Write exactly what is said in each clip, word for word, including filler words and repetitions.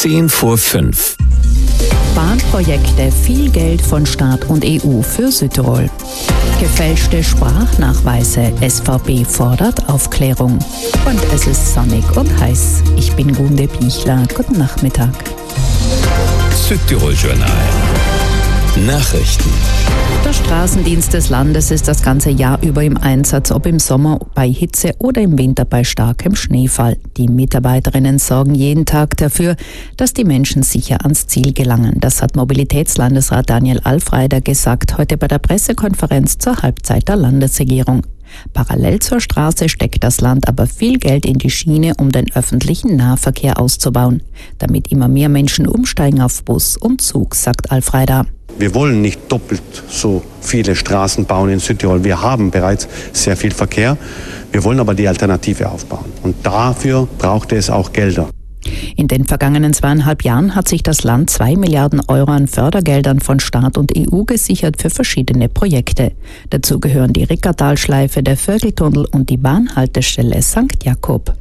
Zehn vor fünf. Bahnprojekte, viel Geld von Staat und E U für Südtirol. Gefälschte Sprachnachweise, S V B fordert Aufklärung. Und es ist sonnig und heiß. Ich bin Gunde Pichler. Guten Nachmittag. Südtirol-Journal. Nachrichten. Der Straßendienst des Landes ist das ganze Jahr über im Einsatz, ob im Sommer bei Hitze oder im Winter bei starkem Schneefall. Die Mitarbeiterinnen sorgen jeden Tag dafür, dass die Menschen sicher ans Ziel gelangen. Das hat Mobilitätslandesrat Daniel Alfreider gesagt, heute bei der Pressekonferenz zur Halbzeit der Landesregierung. Parallel zur Straße steckt das Land aber viel Geld in die Schiene, um den öffentlichen Nahverkehr auszubauen. Damit immer mehr Menschen umsteigen auf Bus und Zug, sagt Alfreider. Wir wollen nicht doppelt so viele Straßen bauen in Südtirol. Wir haben bereits sehr viel Verkehr. Wir wollen aber die Alternative aufbauen. Und dafür braucht es auch Gelder. In den vergangenen zweieinhalb Jahren hat sich das Land zwei Milliarden Euro an Fördergeldern von Staat und E U gesichert für verschiedene Projekte. Dazu gehören die Rickertalschleife, der Vögeltunnel und die Bahnhaltestelle Sankt Jakob.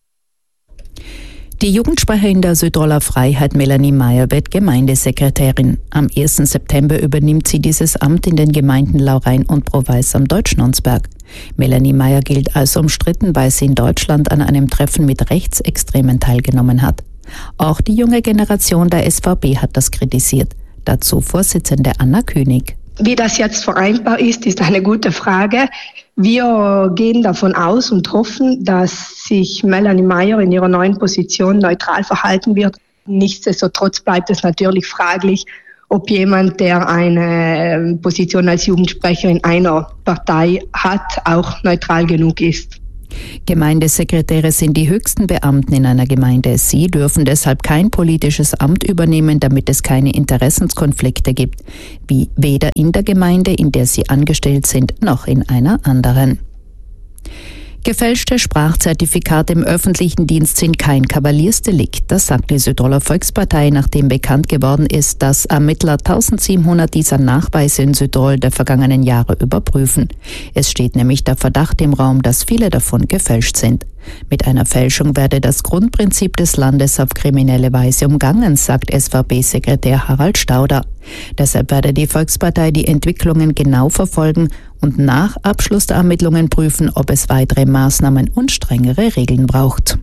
Die Jugendsprecherin der Südtiroler Freiheit, Melanie Meyer, wird Gemeindesekretärin. Am ersten September übernimmt sie dieses Amt in den Gemeinden Laurein und Proweiß am Deutschnonsberg. Melanie Meyer gilt als umstritten, weil sie in Deutschland an einem Treffen mit Rechtsextremen teilgenommen hat. Auch die junge Generation der S V B hat das kritisiert. Dazu Vorsitzende Anna König. Wie das jetzt vereinbar ist, ist eine gute Frage. Wir gehen davon aus und hoffen, dass sich Melanie Meyer in ihrer neuen Position neutral verhalten wird. Nichtsdestotrotz bleibt es natürlich fraglich, ob jemand, der eine Position als Jugendsprecherin einer Partei hat, auch neutral genug ist. Gemeindesekretäre sind die höchsten Beamten in einer Gemeinde. Sie dürfen deshalb kein politisches Amt übernehmen, damit es keine Interessenskonflikte gibt, wie weder in der Gemeinde, in der sie angestellt sind, noch in einer anderen. Gefälschte Sprachzertifikate im öffentlichen Dienst sind kein Kavaliersdelikt. Das sagt die Südtiroler Volkspartei, nachdem bekannt geworden ist, dass Ermittler eintausendsiebenhundert dieser Nachweise in Südtirol der vergangenen Jahre überprüfen. Es steht nämlich der Verdacht im Raum, dass viele davon gefälscht sind. Mit einer Fälschung werde das Grundprinzip des Landes auf kriminelle Weise umgangen, sagt S V B-Sekretär Harald Stauder. Deshalb werde die Volkspartei die Entwicklungen genau verfolgen und nach Abschluss der Ermittlungen prüfen, ob es weitere Maßnahmen und strengere Regeln braucht.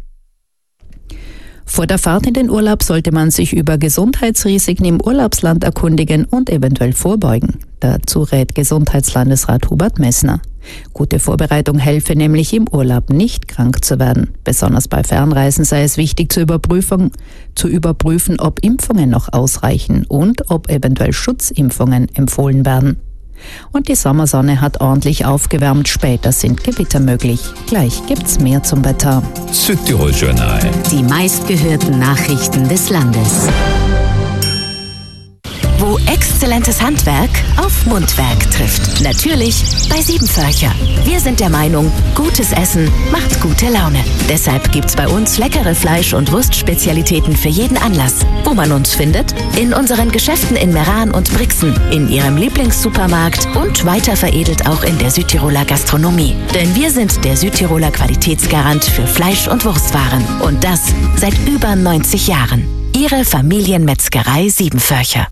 Vor der Fahrt in den Urlaub sollte man sich über Gesundheitsrisiken im Urlaubsland erkundigen und eventuell vorbeugen. Dazu rät Gesundheitslandesrat Hubert Messner. Gute Vorbereitung helfe nämlich im Urlaub nicht krank zu werden. Besonders bei Fernreisen sei es wichtig zu überprüfen, zu überprüfen, ob Impfungen noch ausreichen und ob eventuell Schutzimpfungen empfohlen werden. Und die Sommersonne hat ordentlich aufgewärmt. Später sind Gewitter möglich. Gleich gibt's mehr zum Wetter. Südtirol-Journal. Die meistgehörten Nachrichten des Landes. Wo exzellentes Handwerk auf Mundwerk trifft. Natürlich bei Siebenförcher. Wir sind der Meinung, gutes Essen macht gute Laune. Deshalb gibt's bei uns leckere Fleisch- und Wurstspezialitäten für jeden Anlass. Wo man uns findet? In unseren Geschäften in Meran und Brixen, in ihrem Lieblingssupermarkt und weiter veredelt auch in der Südtiroler Gastronomie. Denn wir sind der Südtiroler Qualitätsgarant für Fleisch- und Wurstwaren. Und das seit über neunzig Jahren. Ihre Familienmetzgerei Siebenförcher.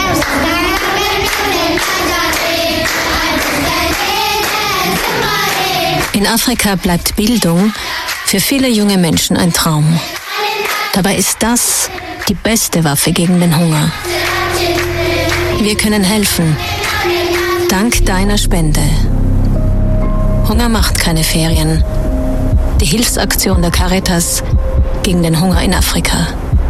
In Afrika bleibt Bildung für viele junge Menschen ein Traum. Dabei ist das die beste Waffe gegen den Hunger. Wir können helfen. Dank deiner Spende. Hunger macht keine Ferien. Die Hilfsaktion der Caritas gegen den Hunger in Afrika.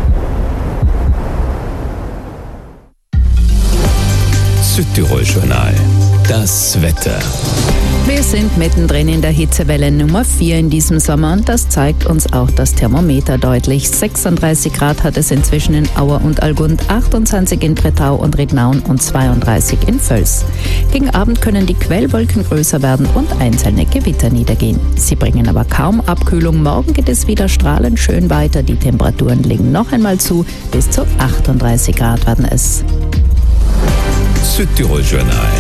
Südtirol-Journal. Das Wetter. Wir sind mittendrin in der Hitzewelle Nummer vier in diesem Sommer und das zeigt uns auch das Thermometer deutlich. sechsunddreißig Grad hat es inzwischen in Auer und Algund, achtundzwanzig in Bretau und Riednauen und zweiunddreißig in Völs. Gegen Abend können die Quellwolken größer werden und einzelne Gewitter niedergehen. Sie bringen aber kaum Abkühlung. Morgen geht es wieder strahlend schön weiter. Die Temperaturen legen noch einmal zu. Bis zu achtunddreißig Grad werden es. Südtirol-Journal.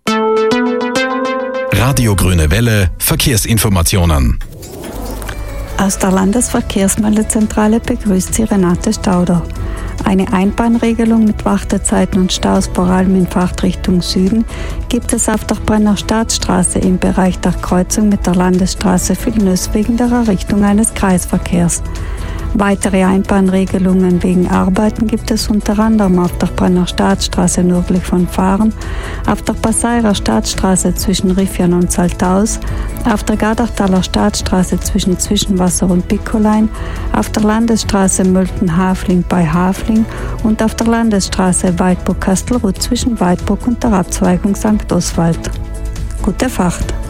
Radio Grüne Welle, Verkehrsinformationen. Aus der Landesverkehrsmeldezentrale begrüßt sie Renate Stauder. Eine Einbahnregelung mit Wartezeiten und Staus vor allem in Fahrtrichtung Süden gibt es auf der Brenner Staatsstraße im Bereich der Kreuzung mit der Landesstraße Villeneuve wegen der Errichtung eines Kreisverkehrs. Weitere Einbahnregelungen wegen Arbeiten gibt es unter anderem auf der Brenner Staatsstraße nördlich von Fahren, auf der Passeirer Staatsstraße zwischen Riffian und Saltaus, auf der Gardartaler Staatsstraße zwischen Zwischenwasser und Pickolein, auf der Landesstraße Mölten-Hafling bei Hafling und auf der Landesstraße Weidburg-Kastelruth zwischen Weidburg und der Abzweigung Sankt Oswald. Gute Fahrt!